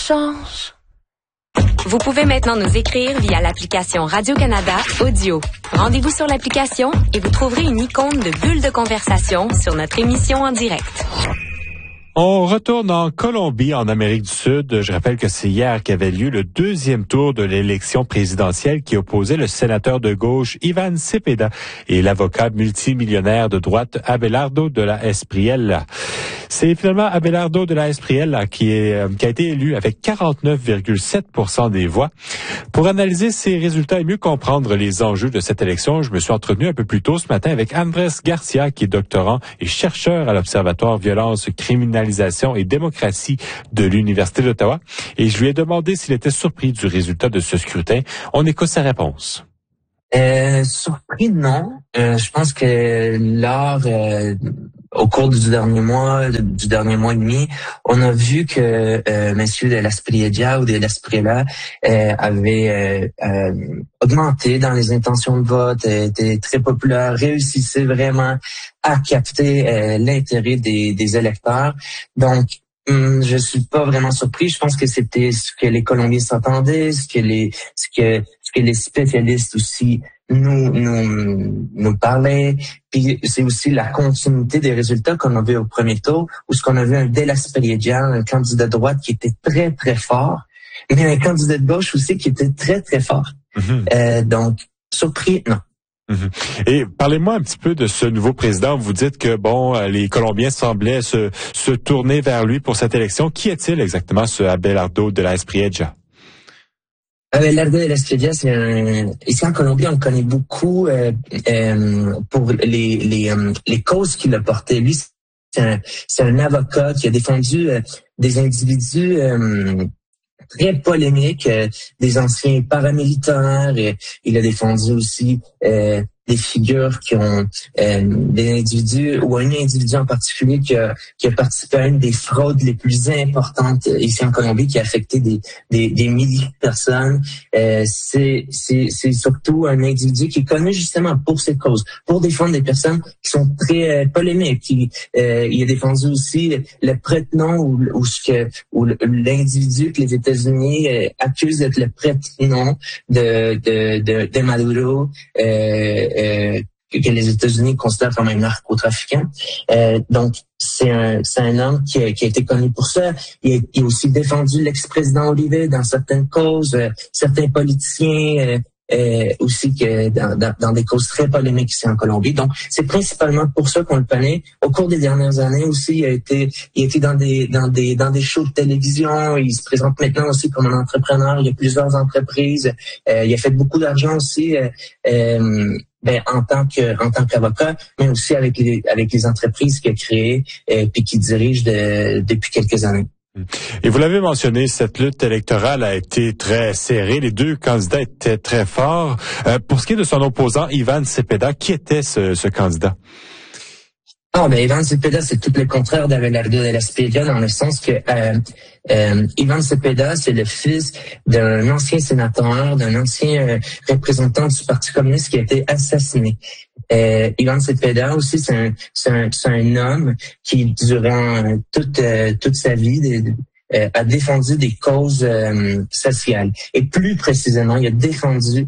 change. Vous pouvez maintenant nous écrire via l'application Radio-Canada Audio. Rendez-vous sur l'application et vous trouverez une icône de bulle de conversation sur notre émission en direct. On retourne en Colombie, en Amérique du Sud. Je rappelle que c'est hier qu'avait lieu le deuxième tour de l'élection présidentielle qui opposait le sénateur de gauche Iván Cepeda et l'avocat multimillionnaire de droite Abelardo de la Espriella. C'est finalement Abelardo de la Espriella qui a été élu avec 49,7% des voix. Pour analyser ces résultats et mieux comprendre les enjeux de cette élection, je me suis entretenu un peu plus tôt ce matin avec Andrés Garcia, qui est doctorant et chercheur à l'Observatoire Violence, Criminalisation et Démocratie de l'Université d'Ottawa. Et je lui ai demandé s'il était surpris du résultat de ce scrutin. On écoute sa réponse. Surpris, non. Je pense que au cours du dernier mois et demi, on a vu que Monsieur de l'Espriella ou de l'Espriella avait augmenté dans les intentions de vote, était très populaire, réussissait vraiment à capter l'intérêt des électeurs. Donc, je suis pas vraiment surpris. Je pense que c'était ce que les Colombiens s'attendaient, ce que les spécialistes aussi nous parlaient. Puis c'est aussi la continuité des résultats qu'on a vu au premier tour, où ce qu'on a vu un De l'Espriella, un candidat de droite qui était très très fort, mais un candidat de gauche aussi qui était très très fort. Donc surpris, non. Et parlez-moi un petit peu de ce nouveau président. Vous dites que les Colombiens semblaient se tourner vers lui pour cette élection. Qui est-il exactement, ce Abelardo de la Espriella? Abelardo de la Espriella, ici en Colombie, on le connaît beaucoup pour les causes qu'il a portées. Lui, c'est un avocat qui a défendu des individus très polémiques, des anciens paramilitaires. Il a défendu aussi des figures qui ont des individus ou un individu en particulier qui a participé à une des fraudes les plus importantes ici en Colombie, qui a affecté des milliers de personnes. C'est surtout un individu qui est connu justement pour cette cause, pour défendre des personnes qui sont très polémiques. Il a défendu aussi le prête-nom ou l'individu que les États-Unis accusent d'être le prête-nom de Maduro, que les États-Unis considèrent comme un narcotrafiquant. Donc, c'est un homme qui a été connu pour ça. Il a aussi défendu l'ex-président Uribe dans certaines causes, certains politiciens aussi que dans des causes très polémiques ici en Colombie. Donc, c'est principalement pour ça qu'on le connaît. Au cours des dernières années aussi, il a été dans des shows de télévision. Il se présente maintenant aussi comme un entrepreneur. Il y a plusieurs entreprises. Il a fait beaucoup d'argent aussi. En tant qu'avocat, mais aussi avec les entreprises qu'il a créées puis qu'il dirige depuis quelques années. Et vous l'avez mentionné, cette lutte électorale a été très serrée. Les deux candidats étaient très forts. Pour ce qui est de son opposant, Iván Cepeda, qui était ce candidat? Iván Cepeda, c'est tout le contraire d'Abelardo de la Espriella, dans le sens que Iván Cepeda, c'est le fils d'un ancien sénateur, d'un ancien représentant du Parti communiste qui a été assassiné. Iván Cepeda aussi, c'est un homme qui, durant toute sa vie, a défendu des causes sociales. Et plus précisément, il a défendu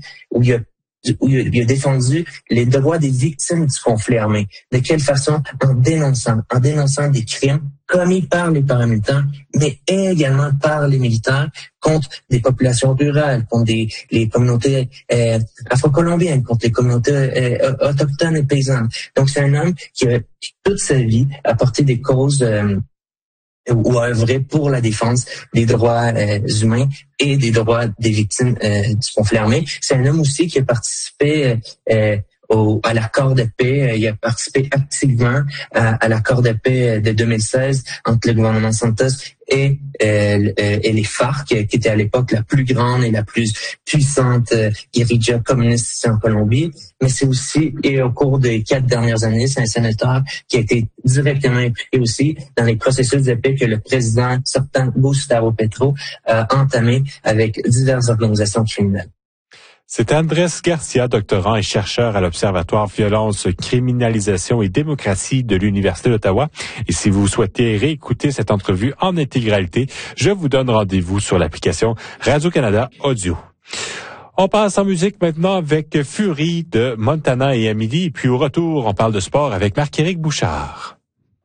les droits des victimes du conflit armé. De quelle façon? En dénonçant des crimes commis par les paramilitaires, mais également par les militaires contre des populations rurales, contre les communautés afro-colombiennes, contre les communautés autochtones et paysannes. Donc, c'est un homme qui toute sa vie a porté des causes ou a œuvré pour la défense des droits humains et des droits des victimes du conflit armé. C'est un homme aussi qui a participé à l'accord de paix. Il a participé activement à l'accord de paix de 2016 entre le gouvernement Santos et les FARC, qui était à l'époque la plus grande et la plus puissante guérilla communiste ici en Colombie. Mais c'est aussi, et au cours des 4 dernières années, c'est un sénateur qui a été directement impliqué aussi dans les processus de paix que le président sortant Gustavo Petro a entamé avec diverses organisations criminelles. C'est Andrés Garcia, doctorant et chercheur à l'Observatoire Violence, Criminalisation et Démocratie de l'Université d'Ottawa. Et si vous souhaitez réécouter cette entrevue en intégralité, je vous donne rendez-vous sur l'application Radio-Canada Audio. On passe en musique maintenant avec Fury de Montana et Amélie. Puis au retour, on parle de sport avec Marc-Éric Bouchard.